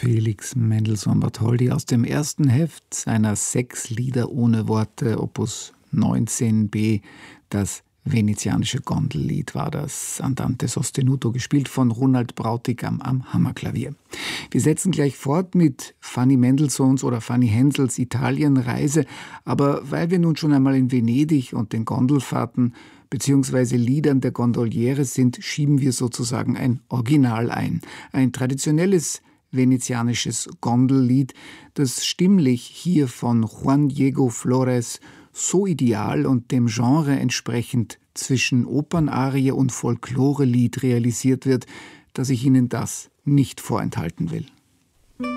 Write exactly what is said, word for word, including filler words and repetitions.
Felix Mendelssohn Bartholdy aus dem ersten Heft seiner Sechs Lieder ohne Worte, Opus neunzehn b, das venezianische Gondellied war das, Andante sostenuto, gespielt von Ronald Brautigam am Hammerklavier. Wir setzen gleich fort mit Fanny Mendelssohns oder Fanny Hensels Italienreise, aber weil wir nun schon einmal in Venedig und den Gondelfahrten bzw. Liedern der Gondoliere sind, schieben wir sozusagen ein Original ein, ein traditionelles venezianisches Gondellied, das stimmlich hier von Juan Diego Flores so ideal und dem Genre entsprechend zwischen Opernarie und Folklorelied realisiert wird, dass ich Ihnen das nicht vorenthalten will.